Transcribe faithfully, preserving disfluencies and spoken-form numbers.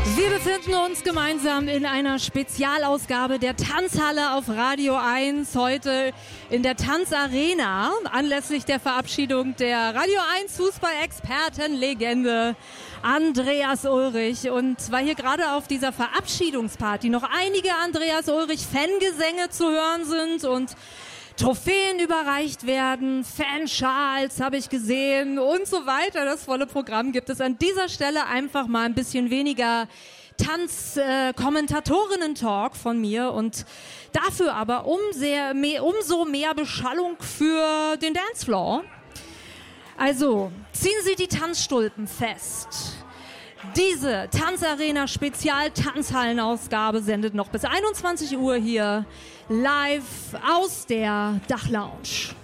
Wir befinden uns gemeinsam in einer Spezialausgabe der Tanzhalle auf Radio eins, heute in der Tanzarena, anlässlich der Verabschiedung der Radio eins Fußball-Experten-Legende Andreas Ulrich. Und weil hier gerade auf dieser Verabschiedungsparty noch einige Andreas Ulrich-Fangesänge zu hören sind und Trophäen überreicht werden, Fanschals habe ich gesehen und so weiter. Das volle Programm gibt es an dieser Stelle einfach mal ein bisschen weniger Tanz-Kommentatorinnen-Talk von mir und dafür aber um sehr, mehr, umso mehr Beschallung für den Dancefloor. Also, ziehen Sie die Tanzstulpen fest. Diese Tanzarena-Spezial-Tanzhallenausgabe sendet noch bis einundzwanzig Uhr hier live aus der Dachlounge.